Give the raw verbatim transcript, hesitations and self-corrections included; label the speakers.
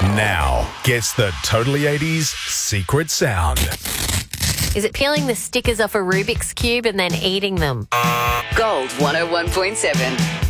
Speaker 1: Now gets the Totally eighties secret sound.
Speaker 2: Is it peeling the stickers off a Rubik's Cube and then eating them?
Speaker 3: Gold one oh one point seven.